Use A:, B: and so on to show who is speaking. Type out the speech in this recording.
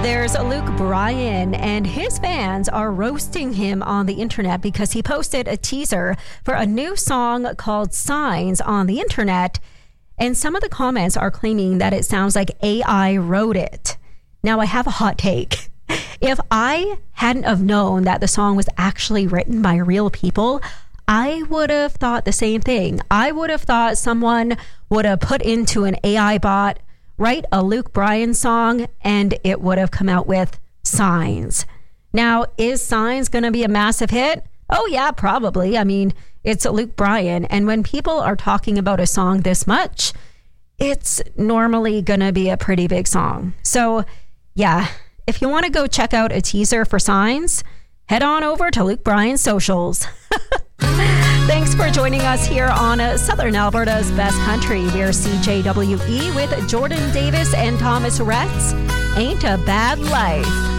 A: There's Luke Bryan, and his fans are roasting him on the internet because he posted a teaser for a new song called Signs on the internet, and some of the comments are claiming that it sounds like AI wrote it. Now, I have a hot take. If I hadn't have known that the song was actually written by real people, I would have thought the same thing. I would have thought someone would have put into an AI bot, write a Luke Bryan song, and it would have come out with Signs. Now, is Signs going to be a massive hit? Oh yeah, probably. I mean, it's Luke Bryan, and when people are talking about a song this much, it's normally going to be a pretty big song. So yeah, if you want to go check out a teaser for Signs, head on over to Luke Bryan's socials. Thanks for joining us here on Southern Alberta's Best Country. We're CJWE with Jordan Davis and Thomas Retz. Ain't a Bad Life.